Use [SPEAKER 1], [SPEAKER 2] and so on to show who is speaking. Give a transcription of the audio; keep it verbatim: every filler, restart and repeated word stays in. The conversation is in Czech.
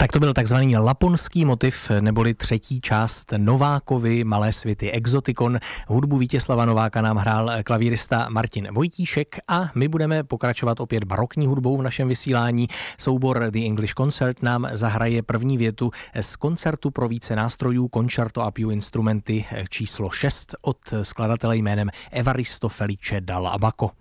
[SPEAKER 1] Tak to byl takzvaný laponský motiv, neboli třetí část Novákovy Malé svity Exotikon. Hudbu Vítězslava Nováka nám hrál klavírista Martin Vojtíšek a my budeme pokračovat opět barokní hudbou v našem vysílání. Soubor The English Concert nám zahraje první větu z koncertu pro více nástrojů Concerto a più instrumenti číslo šest od skladatele jménem Evaristo Felice Dall'Abaco.